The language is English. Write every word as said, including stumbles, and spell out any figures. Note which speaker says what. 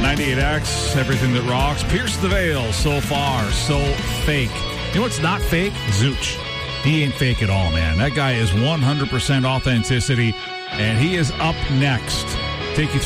Speaker 1: ninety-eight X, everything that rocks. Pierce the Veil, so far, so fake. You know what's not fake? Zooch. He ain't fake at all, man. That guy is one hundred percent authenticity, and he is up next. Take you through